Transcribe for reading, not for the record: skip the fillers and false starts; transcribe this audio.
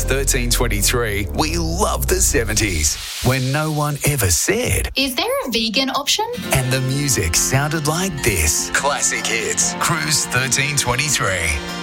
Cruise 1323, we love the 70s, when no one ever said, "Is there a vegan option?" And the music sounded like this. Classic hits. Cruise 1323.